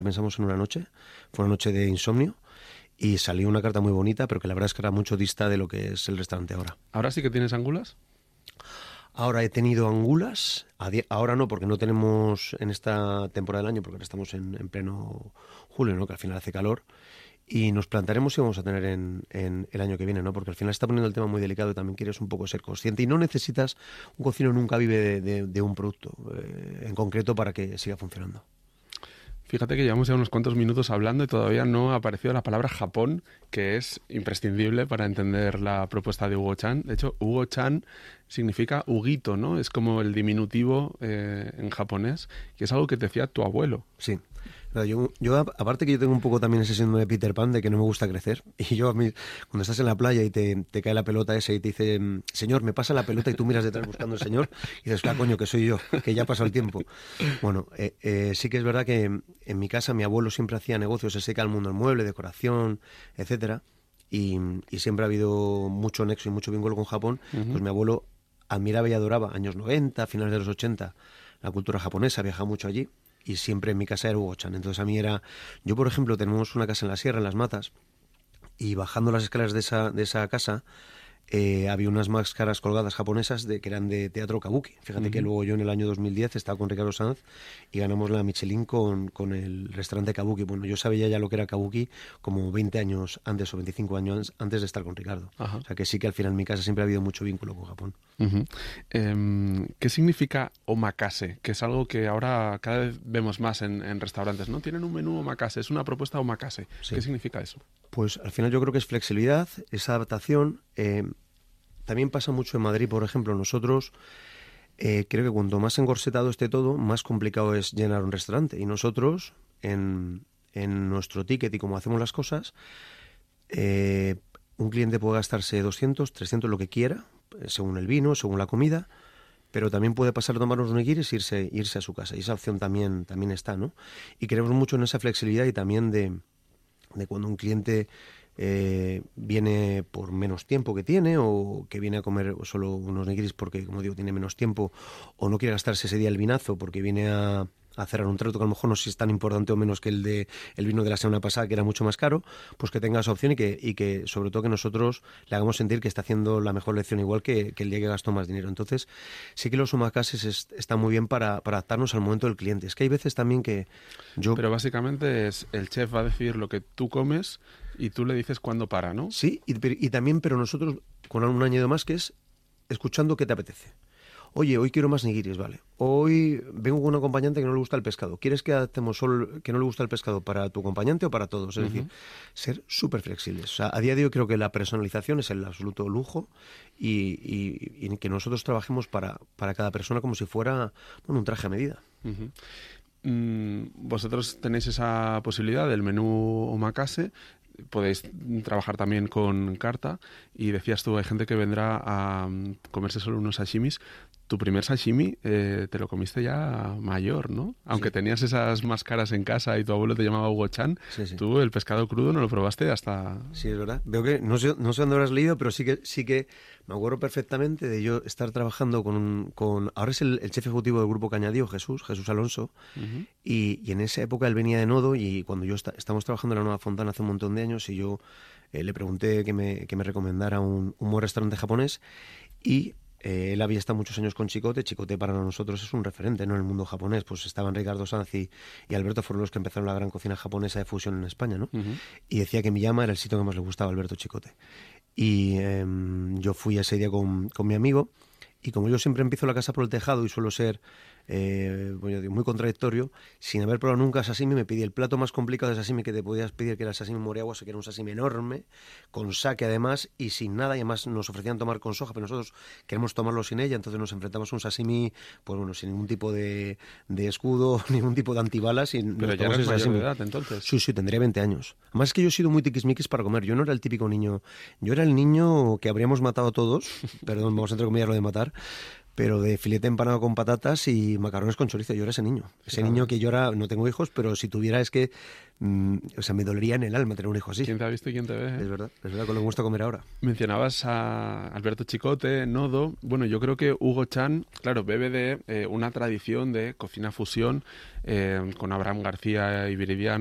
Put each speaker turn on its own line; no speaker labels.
Pensamos en una noche, fue una noche de insomnio y salió una carta muy bonita, pero que la verdad es que era mucho dista de lo que es el restaurante ahora.
¿Ahora sí que tienes angulas?
Ahora he tenido angulas, ahora no, porque no tenemos en esta temporada del año, porque ahora estamos en pleno julio, ¿no? Que al final hace calor, y nos plantaremos si vamos a tener en el año que viene, ¿no? Porque al final está poniendo el tema muy delicado y también quieres un poco ser consciente, y no necesitas, un cocinero nunca vive de un producto en concreto para que siga funcionando.
Fíjate que llevamos ya unos cuantos minutos hablando y todavía no ha aparecido la palabra Japón, que es imprescindible para entender la propuesta de Hugo Chan. De hecho, Hugo Chan significa Huguito, ¿no? Es como el diminutivo en japonés, que es algo que te decía tu abuelo.
Sí. Yo, aparte que yo tengo un poco también ese síndrome de Peter Pan, de que no me gusta crecer, y yo a mí, cuando estás en la playa y te cae la pelota esa y te dice, señor, me pasa la pelota, y tú miras detrás buscando al señor, y dices, coño, que soy yo, que ya ha pasado el tiempo. Bueno, sí que es verdad que en mi casa mi abuelo siempre hacía negocios, se seca el mundo del mueble, decoración, etcétera, y siempre ha habido mucho nexo y mucho vínculo con Japón. Pues mi abuelo admiraba y adoraba, años 90, finales de los 80, la cultura japonesa, viajaba mucho allí, y siempre en mi casa era Hugo Chan. Entonces a mí era... Yo, por ejemplo, tenemos una casa en la sierra, en Las Matas, y bajando las escaleras de esa casa había unas máscaras colgadas japonesas que eran de teatro kabuki. Fíjate que luego yo en el año 2010 estaba con Ricardo Sanz y ganamos la Michelin con el restaurante kabuki. Bueno, yo sabía ya lo que era kabuki como 20 años antes o 25 años antes de estar con Ricardo. Ajá. O sea que sí que al final en mi casa siempre ha habido mucho vínculo con Japón.
¿Qué significa omakase? Que es algo que ahora cada vez vemos más en restaurantes, ¿no? Tienen un menú omakase, es una propuesta omakase. Sí. ¿Qué significa eso?
Pues al final yo creo que es flexibilidad, es adaptación. También pasa mucho en Madrid, por ejemplo. Nosotros creo que cuanto más encorsetado esté todo, más complicado es llenar un restaurante. Y nosotros, en nuestro ticket y como hacemos las cosas, un cliente puede gastarse 200, 300, lo que quiera, según el vino, según la comida, pero también puede pasar a tomarnos un nigiris e irse a su casa. Y esa opción también está, ¿no? Y creemos mucho en esa flexibilidad y también de cuando un cliente viene por menos tiempo que tiene, o que viene a comer solo unos nigiris porque, como digo, tiene menos tiempo, o no quiere gastarse ese día el vinazo porque viene a cerrar un trato que a lo mejor no sé si es tan importante o menos que el vino de la semana pasada, que era mucho más caro, pues que tenga esa opción y que sobre todo que nosotros le hagamos sentir que está haciendo la mejor lección, igual que el día que gastó más dinero. Entonces sí que los omakases están muy bien para adaptarnos al momento del cliente. Es que hay veces también que yo...
Pero básicamente es el chef va a decir lo que tú comes y tú le dices cuándo para, ¿no?
Sí, y también, pero nosotros con un añadido más, que es escuchando qué te apetece. Oye, hoy quiero más nigiris, vale. Hoy vengo con un acompañante que no le gusta el pescado. ¿Quieres que hacemos solo que no le gusta el pescado para tu acompañante o para todos? Es decir, ser súper flexibles. O sea, a día de hoy creo que la personalización es el absoluto lujo y que nosotros trabajemos para cada persona como si fuera un traje a medida.
Vosotros tenéis esa posibilidad del menú omakase. Podéis trabajar también con carta y decías tú, hay gente que vendrá a comerse solo unos sashimis. Tu primer sashimi te lo comiste ya mayor, ¿no? Aunque sí, tenías esas máscaras en casa y tu abuelo te llamaba Hugo Chan, sí. Tú el pescado crudo no lo probaste hasta...
Sí, es verdad. Veo que, no sé dónde habrás leído, pero sí que me acuerdo perfectamente de yo estar trabajando con ahora es el chef ejecutivo del Grupo Cañadío, Jesús Alonso, y en esa época él venía de Nodo, y cuando estábamos trabajando en la Nueva Fontana hace un montón de años, y yo le pregunté que me recomendara un buen restaurante japonés, y él había estado muchos años con Chicote. Chicote para nosotros es un referente, ¿no?, en el mundo japonés. Pues estaban Ricardo Sanz y Alberto, fueron los que empezaron la gran cocina japonesa de fusión en España, ¿no? Y decía que Miyama era el sitio que más le gustaba a Alberto Chicote. Y yo fui ese día con mi amigo, y como yo siempre empiezo la casa por el tejado y suelo ser muy contradictorio, sin haber probado nunca sashimi, me pedí el plato más complicado de sashimi que te podías pedir, que era el sashimi moriawa, que era un sashimi enorme, con sake además, y sin nada, y además nos ofrecían tomar con soja, pero nosotros queremos tomarlo sin ella, entonces nos enfrentamos a un sashimi, pues bueno, sin ningún tipo de escudo, ningún tipo de antibalas.
Pero ya eres mayor de edad, entonces.
Sí, tendría 20 años. Además es que yo he sido muy tiquismiquis para comer, yo no era el típico niño, yo era el niño que habríamos matado a todos, perdón, vamos a entrecomillar lo de matar, pero de filete empanado con patatas y macarrones con chorizo. Yo era ese niño. Ese niño que yo ahora no tengo hijos, pero si tuviera es que, o sea, me dolería en el alma tener un hijo así.
¿Quién te ha visto y quién te ve?
Es verdad, con lo que me gusta comer ahora.
Mencionabas a Alberto Chicote, Nodo. Bueno, yo creo que Hugo Chan, claro, bebe de una tradición de cocina fusión con Abraham García y Viridiana.